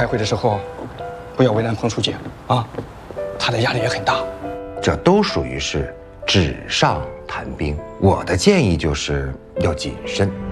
开会的时候，不要为难彭书记啊，他的压力也很大。 这都属于是纸上谈兵。我的建议就是要谨慎。